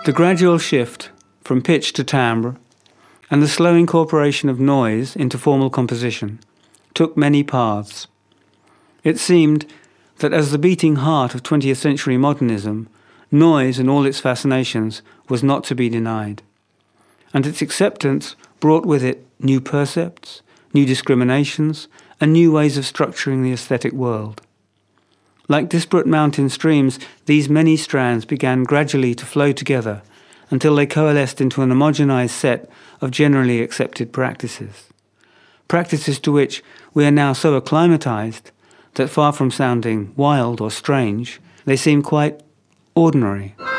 The gradual shift from pitch to timbre and the slow incorporation of noise into formal composition took many paths. It seemed that as the beating heart of 20th century modernism, noise and all its fascinations was not to be denied. And its acceptance brought with it new percepts, new discriminations, and new ways of structuring the aesthetic world. Like disparate mountain streams, these many strands began gradually to flow together until they coalesced into an homogenized set of generally accepted practices. Practices to which we are now so acclimatized that far from sounding wild or strange, they seem quite ordinary.